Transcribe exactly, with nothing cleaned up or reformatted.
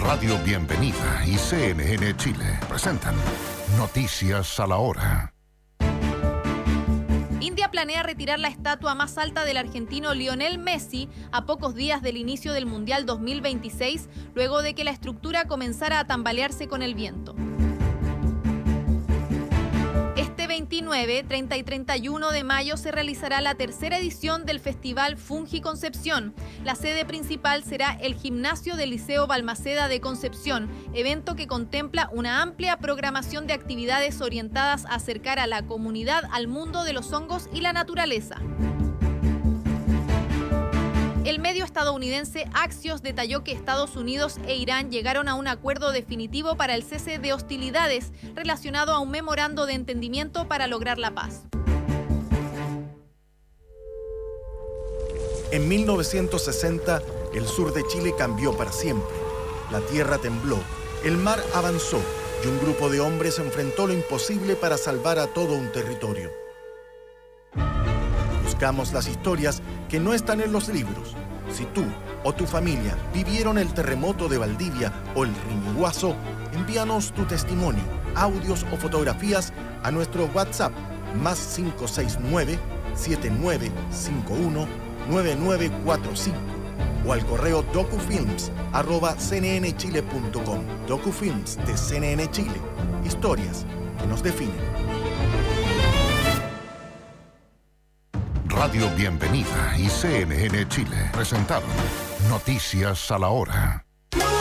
Radio Bienvenida y C N N Chile presentan Noticias a la Hora. India planea retirar la estatua más alta del argentino Lionel Messi a pocos días del inicio del Mundial dos mil veintiséis, luego de que la estructura comenzara a tambalearse con el viento. Este veintinueve, treinta y treinta y uno de mayo se realizará la tercera edición del Festival Fungi Concepción. La sede principal será el Gimnasio del Liceo Balmaceda de Concepción, evento que contempla una amplia programación de actividades orientadas a acercar a la comunidad al mundo de los hongos y la naturaleza. El medio estadounidense Axios detalló que Estados Unidos e Irán llegaron a un acuerdo definitivo para el cese de hostilidades relacionado a un memorando de entendimiento para lograr la paz. En mil novecientos sesenta, el sur de Chile cambió para siempre. La tierra tembló, el mar avanzó y un grupo de hombres enfrentó lo imposible para salvar a todo un territorio. Buscamos las historias que no están en los libros. Si tú o tu familia vivieron el terremoto de Valdivia o el Riñiguazo, envíanos tu testimonio, audios o fotografías a nuestro WhatsApp más cinco seis nueve, siete nueve cinco uno, nueve nueve cuatro cinco o al correo docufilms arroba c n n chile punto com. Docufilms de C N N Chile. Historias que nos definen. Radio Bienvenida y C N N Chile presentaron Noticias a la Hora.